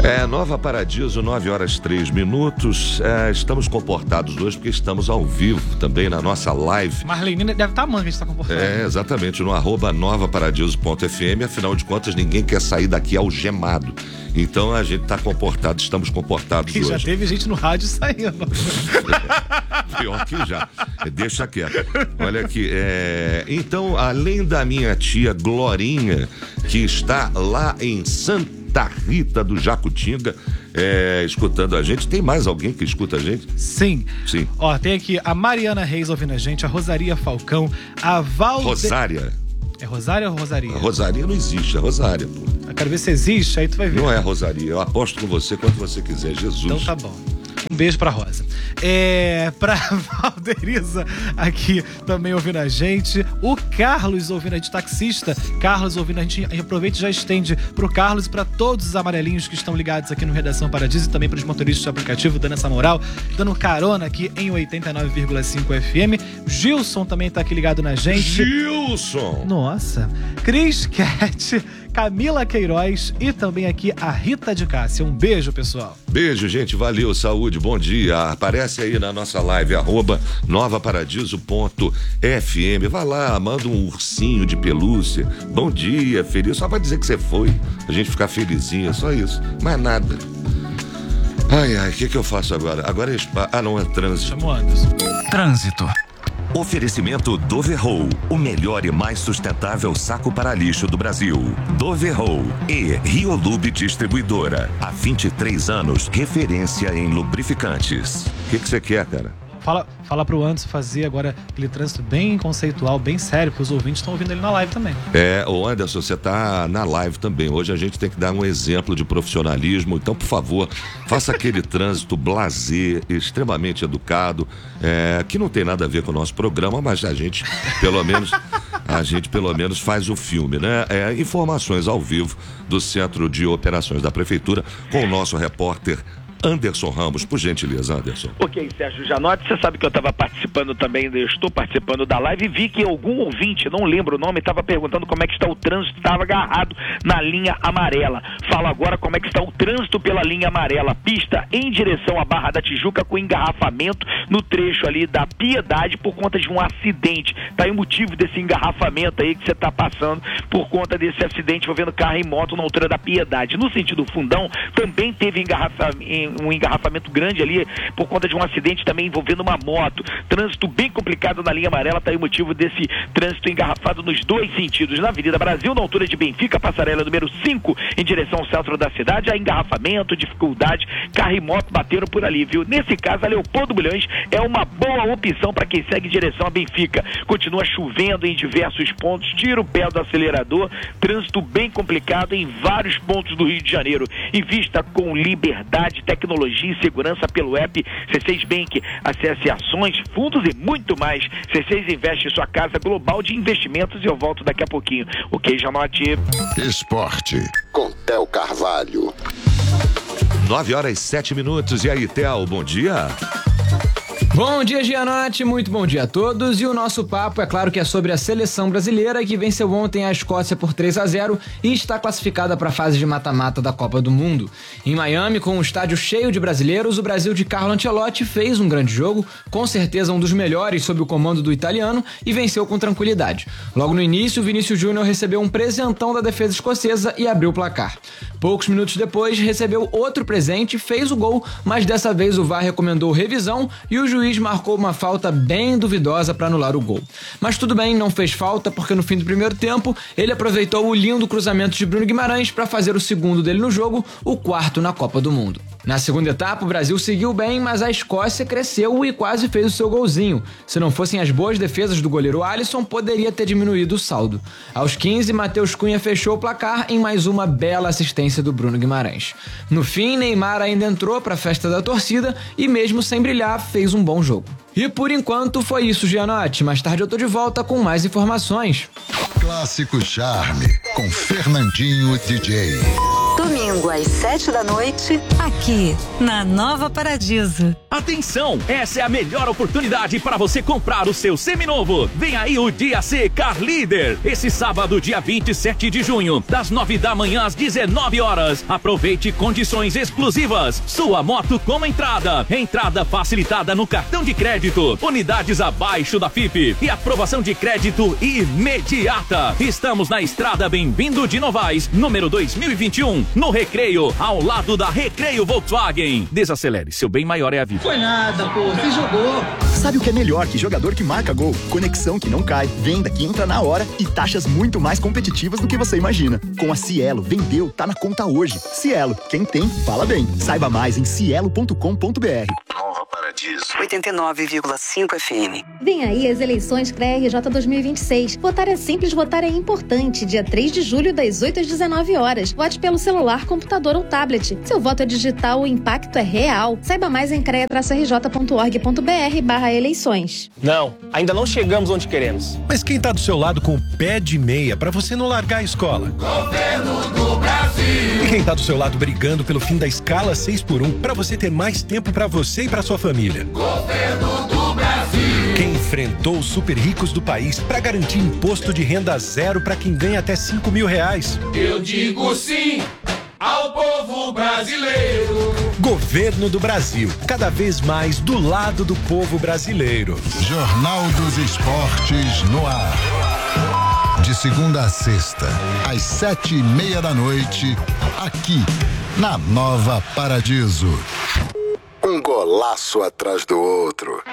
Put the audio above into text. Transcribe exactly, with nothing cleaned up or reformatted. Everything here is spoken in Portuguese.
É, Nova Paradiso, nove horas três minutos. É, estamos comportados hoje porque estamos ao vivo também na nossa live. Marlene deve estar amando que a gente está comportado. É, exatamente, no arroba nova paradiso ponto f m. Afinal de contas, ninguém quer sair daqui algemado. Então a gente está comportado, estamos comportados e hoje. Já teve gente no rádio saindo. Pior que já. Deixa quieto. Olha aqui, é... então, além da minha tia Glorinha, que está lá em Santa Rita do Jacutinga, é, escutando a gente, tem mais alguém que escuta a gente? Sim. Sim. Ó, tem aqui a Mariana Reis ouvindo a gente, a Rosaria Falcão, a Valde... Rosária. É Rosária ou Rosaria? A Rosaria não existe, é Rosária, pô. Eu quero ver se existe, aí tu vai ver. Não é Rosaria, eu aposto com você quando você quiser, Jesus. Então tá bom. Um beijo pra Rosa. É, pra Valderiza aqui também ouvindo a gente. O Carlos ouvindo a gente, taxista. Carlos ouvindo a gente. Aproveita e já estende pro Carlos e pra todos os amarelinhos que estão ligados aqui no Redação Paradiso e também pros motoristas do aplicativo, dando essa moral, dando carona aqui em oitenta e nove vírgula cinco F M. Gilson também tá aqui ligado na gente. Gilson! Nossa. Cris Cat, Camila Queiroz e também aqui a Rita de Cássia. Um beijo, pessoal. Beijo, gente. Valeu, saúde, bom dia. Aparece aí na nossa live, arroba nova paradiso ponto f m. Vai lá, manda um ursinho de pelúcia. Bom dia, feliz. Só vai dizer que você foi. A gente ficar felizinha, só isso. Mais nada. Ai, ai, o que que eu faço agora? Agora é... Ah, não, é trânsito. Chamou Anderson. Trânsito. Oferecimento Doverroll, o melhor e mais sustentável saco para lixo do Brasil. Doverroll e Riolube Distribuidora. Há vinte e três anos, referência em lubrificantes. O que que você quer, cara? Fala, fala pro Anderson fazer agora aquele trânsito bem conceitual, bem sério, porque os ouvintes estão ouvindo ele na live também. É, ô Anderson, você tá na live também. Hoje a gente tem que dar um exemplo de profissionalismo. Então, por favor, faça aquele trânsito blasé, extremamente educado, é, que não tem nada a ver com o nosso programa, mas a gente, pelo menos, a gente pelo menos faz o filme, né? É, informações ao vivo do Centro de Operações da Prefeitura com o nosso repórter Anderson Ramos, por gentileza, Anderson. Ok, Sérgio Janotti, você sabe que eu estava participando também, eu estou participando da live e vi que algum ouvinte, não lembro o nome, estava perguntando como é que está o trânsito, estava agarrado na linha amarela. Fala agora como é que está o trânsito pela linha amarela, pista em direção à Barra da Tijuca com engarrafamento no trecho ali da Piedade por conta de um acidente. Tá aí o motivo desse engarrafamento aí que você está passando por conta desse acidente envolvendo carro e moto na altura da Piedade. No sentido fundão, também teve engarrafamento um engarrafamento grande ali por conta de um acidente também envolvendo uma moto. Trânsito bem complicado na linha amarela, tá aí o motivo desse trânsito engarrafado nos dois sentidos. Na Avenida Brasil, na altura de Benfica, passarela número cinco, em direção ao centro da cidade, há engarrafamento, dificuldade, carro e moto bateram por ali, viu? Nesse caso, a Leopoldo Bulhões é uma boa opção para quem segue em direção a Benfica. Continua chovendo em diversos pontos, tira o pé do acelerador, trânsito bem complicado em vários pontos do Rio de Janeiro. Invista com liberdade, tecnologia Tecnologia e segurança pelo app C seis Bank. Acesse ações, fundos e muito mais. C seis investe em sua casa global de investimentos e eu volto daqui a pouquinho. Ok, Janotti? Esporte com Theo Carvalho. nove horas e sete minutos. E aí, Theo, bom dia. Bom dia, Gianotti, muito bom dia a todos. E o nosso papo, é claro que é sobre a seleção brasileira, que venceu ontem a Escócia por três a zero e está classificada para a fase de mata-mata da Copa do Mundo. Em Miami, com um estádio cheio de brasileiros, o Brasil de Carlo Ancelotti fez um grande jogo, com certeza um dos melhores sob o comando do italiano, e venceu com tranquilidade. Logo no início, o Vinícius Júnior recebeu um presentão da defesa escocesa e abriu o placar. Poucos minutos depois, recebeu outro presente, fez o gol, mas dessa vez o V A R recomendou revisão e o juiz marcou uma falta bem duvidosa para anular o gol. Mas tudo bem, não fez falta, porque no fim do primeiro tempo, ele aproveitou o lindo cruzamento de Bruno Guimarães para fazer o segundo dele no jogo, o quarto na Copa do Mundo. Na segunda etapa, o Brasil seguiu bem, mas a Escócia cresceu e quase fez o seu golzinho. Se não fossem as boas defesas do goleiro Alisson, poderia ter diminuído o saldo. Aos quinze, Matheus Cunha fechou o placar em mais uma bela assistência do Bruno Guimarães. No fim, Neymar ainda entrou para a festa da torcida e, mesmo sem brilhar, fez um bom jogo. E por enquanto foi isso, Gianotti. Mais tarde eu tô de volta com mais informações. Clássico Charme, com Fernandinho D J. domingo às sete da noite, aqui na Nova Paradiso. Atenção, essa é a melhor oportunidade para você comprar o seu seminovo. Vem aí o Dia C Car Líder. Esse sábado, dia vinte e sete de junho, das nove da manhã às dezenove horas. Aproveite condições exclusivas. Sua moto com entrada. Entrada facilitada no cartão de crédito. Unidades abaixo da F I P. E aprovação de crédito imediata. Estamos na estrada Bem-vindo de Novaes, número dois mil e vinte e um, no Recreio, ao lado da Recreio Volkswagen. Desacelere, seu bem maior é a vida. Foi nada, pô, você jogou. Sabe o que é melhor que jogador que marca gol? Conexão que não cai, venda que entra na hora e taxas muito mais competitivas do que você imagina. Com a Cielo, vendeu, tá na conta hoje. Cielo, quem tem, fala bem. Saiba mais em cielo ponto com ponto br. Nova Paradiso. oitenta e nove vírgula cinco F M. Vem aí as eleições C R E R J dois mil e vinte e seis. Votar é simples, votar é importante. Dia três de julho, das oito às dezenove horas. Vote pelo celular, computador ou tablet. Seu voto é digital, o impacto é real. Saiba mais em crea r j ponto org ponto br barra eleições. Não, ainda não chegamos onde queremos. Mas quem tá do seu lado com o pé de meia pra você não largar a escola? Governo do Brasil! E quem tá do seu lado brigando pelo fim da escala seis por um pra você ter mais tempo pra você e pra sua família? Governo do Brasil! Quem enfrentou os super ricos do país pra garantir imposto de renda zero pra quem ganha até cinco mil reais? Eu digo sim ao povo brasileiro. Governo do Brasil, cada vez mais do lado do povo brasileiro. Jornal dos Esportes no ar. De segunda a sexta, às sete e meia da noite, aqui na Nova Paradiso. Um golaço atrás do outro.